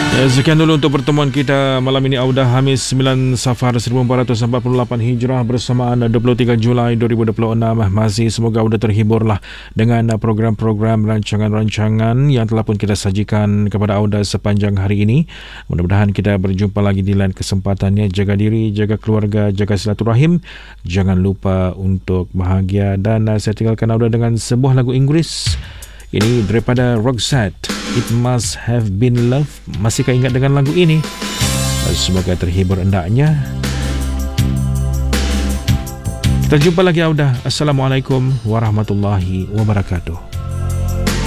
Sekian dulu untuk pertemuan kita malam ini. Audah Hamis 9 Safar 1448 Hijrah bersamaan 23 Julai 2026. Masih semoga Audah terhiburlah dengan program-program rancangan-rancangan yang telah pun kita sajikan kepada Audah sepanjang hari ini. Mudah-mudahan kita berjumpa lagi di lain kesempatannya. Jaga diri, jaga keluarga, jaga silaturahim. Jangan lupa untuk bahagia. Dan saya tinggalkan Audah dengan sebuah lagu Inggris. Ini daripada Roxette, It Must Have Been Love. Masihkah ingat dengan lagu ini? Semoga terhibur hendaknya. Kita jumpa lagi Audah. Assalamualaikum warahmatullahi wabarakatuh.